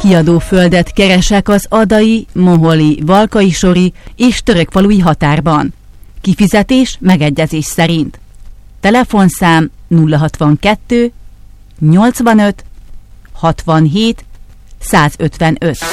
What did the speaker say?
Kiadóföldet keresek az adai, moholi, valkai-sori és törökfalui határban. Kifizetés megegyezés szerint. Telefonszám 062 85 67 155.